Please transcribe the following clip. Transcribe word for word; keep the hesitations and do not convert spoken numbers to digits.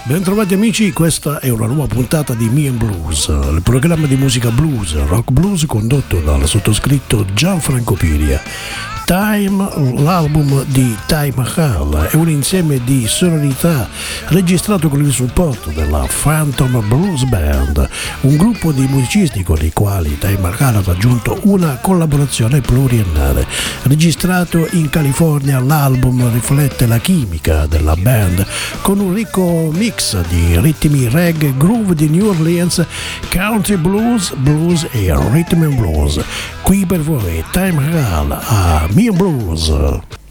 Bentrovati amici, questa è una nuova puntata di Me and Blues, il programma di musica blues, rock blues condotto dal sottoscritto Gianfranco Piria. Time, l'album di Taj Mahal, è un insieme di sonorità registrato con il supporto della Phantom Blues Band, un gruppo di musicisti con i quali Taj Mahal ha raggiunto una collaborazione pluriennale. Registrato in California, l'album riflette la chimica della band con un ricco mix di ritmi reggae, groove di New Orleans, country blues, blues e rhythm and blues. Qui per voi Taj Mahal a Me and Blues.